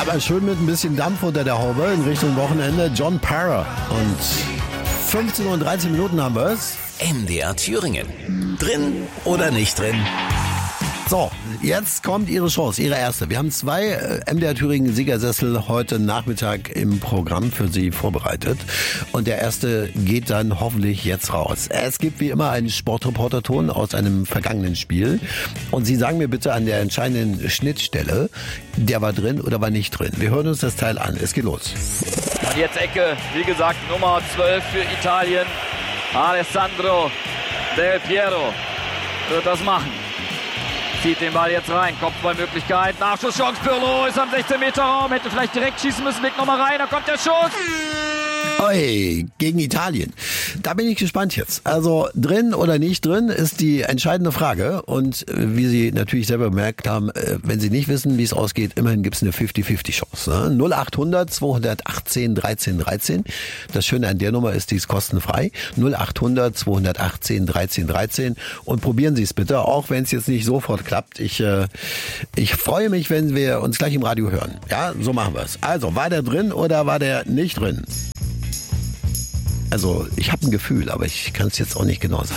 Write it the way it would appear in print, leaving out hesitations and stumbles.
Aber schön mit ein bisschen Dampf unter der Haube in Richtung Wochenende. John Parra. Und 15 und 13 Minuten haben wir es. MDR Thüringen. Drin oder nicht drin? So, jetzt kommt Ihre Chance, Ihre erste. Wir haben 2 MDR Thüringen Siegersessel heute Nachmittag im Programm für Sie vorbereitet. Und der erste geht dann hoffentlich jetzt raus. Es gibt wie immer einen Sportreporterton aus einem vergangenen Spiel. Und Sie sagen mir bitte an der entscheidenden Schnittstelle, der war drin oder war nicht drin. Wir hören uns das Teil an. Es geht los. Und jetzt Ecke, wie gesagt, Nummer 12 für Italien. Alessandro Del Piero wird das machen. Zieht den Ball jetzt rein, Kopfballmöglichkeit, Nachschusschance, Pirlo ist am 16-Meter-Raum, hätte vielleicht direkt schießen müssen, legt nochmal rein, da kommt der Schuss. Oi, gegen Italien. Da bin ich gespannt jetzt. Also drin oder nicht drin ist die entscheidende Frage. Und wie Sie natürlich selber bemerkt haben, wenn Sie nicht wissen, wie es ausgeht, immerhin gibt es eine 50-50 Chance. Ne? 0800 218 13 13. Das Schöne an der Nummer ist, die ist kostenfrei. 0800 218 13 13. Und probieren Sie es bitte, auch wenn es jetzt nicht sofort klappt. Ich freue mich, wenn wir uns gleich im Radio hören. Ja, so machen wir es. Also, war der drin oder war der nicht drin? Also, ich habe ein Gefühl, aber ich kann es jetzt auch nicht genau sagen.